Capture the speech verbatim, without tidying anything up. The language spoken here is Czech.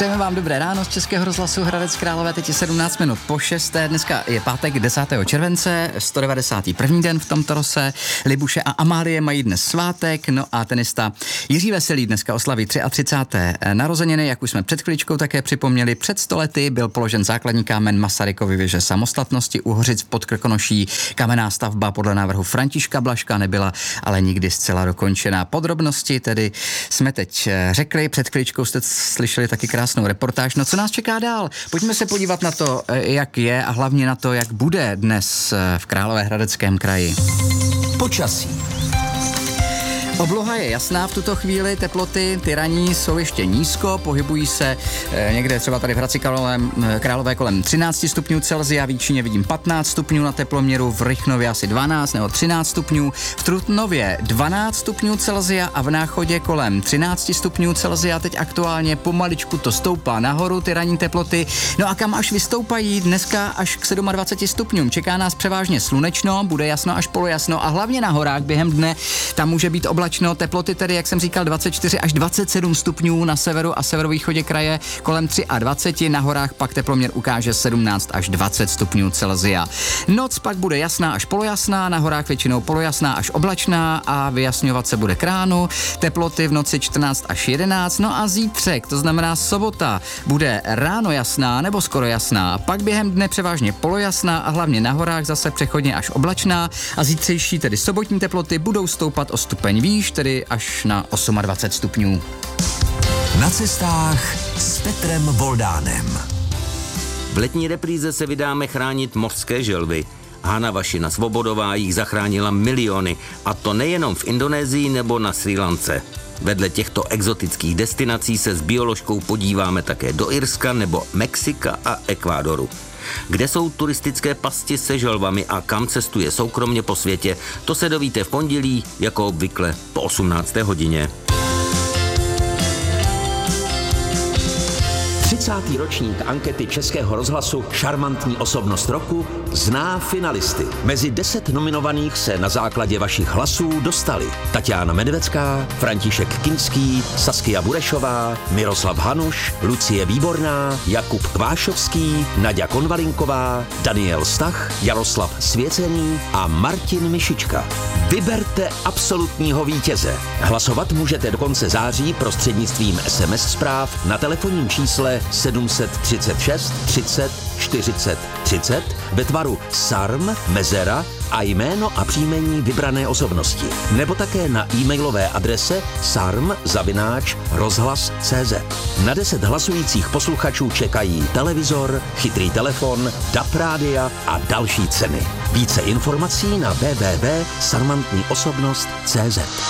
Přejeme vám dobré ráno z Českého rozhlasu Hradec Králové, teď je sedmnáct minut po šesté, dneska je pátek desátého července, sto devadesátý první den v tomto roce. Libuše a Amálie mají dnes svátek, no a tenista Jiří Veselý dneska oslaví třicáté třetí narozeniny, jak už jsme před chvíličkou také připomněli. Před sto lety byl položen základní kámen Masarykovy věže samostatnosti u Hořic v Podkrkonoší. Kamenná stavba podle návrhu Františka Blažka nebyla ale nikdy zcela dokončená. Podrobnosti tedy jsme teď řekli, před chvíličkou jste slyšeli taky krásnou reportáž. No co nás čeká dál? Pojďme se podívat na to, jak je a hlavně na to, jak bude dnes v Královéhradeckém kraji. Počasí. Obloha je jasná v tuto chvíli, teploty, ty ranní jsou ještě nízko, pohybují se e, někde třeba tady v Hradci Králové kolem třináct stupňů Celsia, v Jíčíně vidím patnáct stupňů na teploměru, v Rychnově asi dvanáct nebo třináct stupňů, v Trutnově dvanáct stupňů Celsia a v Náchodě kolem třináct stupňů Celsia. Teď aktuálně pomaličku to stoupá nahoru, ty ranní teploty. No a kam až vystoupají? Dneska až k dvaceti sedmi stupňům. Čeká nás převážně slunečno, bude jasno až polojasno a hlavně na horách během dne tam může být oblačno. Teploty tedy, jak jsem říkal, dvacet čtyři až dvacet sedm stupňů na severu a severovýchodě kraje, kolem dvacet tři, na horách pak teploměr ukáže sedmnáct až dvacet stupňů Celsia. Noc pak bude jasná až polojasná, na horách většinou polojasná až oblačná a vyjasňovat se bude k ránu. Teploty v noci čtrnáct až jedenáct, no a zítřek, to znamená sobota, bude ráno jasná nebo skoro jasná, pak během dne převážně polojasná a hlavně na horách zase přechodně až oblačná a zítřejší, tedy sobotní teploty, budou stoupat o stupeň výš, tedy až na dvacet osm stupňů. Na cestách s Petrem Voldánem. V letní repríze se vydáme chránit mořské želvy. Hana Vašina Svobodová jich zachránila miliony, a to nejenom v Indonésii nebo na Srí Lance. Vedle těchto exotických destinací se s bioložkou podíváme také do Irska nebo Mexika a Ekvádoru. Kde jsou turistické pasti se želvami a kam cestuje soukromně po světě, to se dovíte v pondělí, jako obvykle po osmnácté hodině. třicátý ročník ankety Českého rozhlasu Šarmantní osobnost roku zná finalisty. Mezi deset nominovaných se na základě vašich hlasů dostali Tatiana Medvecká, František Kinský, Saskia Burešová, Miroslav Hanuš, Lucie Výborná, Jakub Kvášovský, Naďa Konvalinková, Daniel Stach, Jaroslav Svěcený a Martin Mišička. Vyberte absolutního vítěze. Hlasovat můžete do konce září prostřednictvím es em es zpráv na telefonním čísle sedm set třicet šest třicet čtyřicet třicet ve tvaru sarm, mezera a jméno a příjmení vybrané osobnosti. Nebo také na e-mailové adrese sarm zavináč rozhlas tečka cé zet. Na deset hlasujících posluchačů čekají televizor, chytrý telefon, D A B rádia a další ceny. Více informací na w w w tečka sarmantní osobnost tečka cé zet.